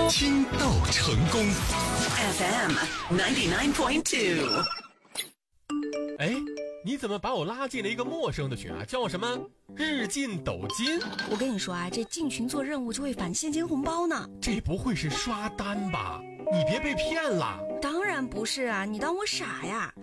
听到成功 FM 99.2。 哎，你怎么把我拉进了一个陌生的群啊？叫什么日进斗金？ 我跟你说啊，这进群做任务就会返现金红包呢。 这不会是刷单吧？你别被骗了。 当然不是啊，你当我傻呀？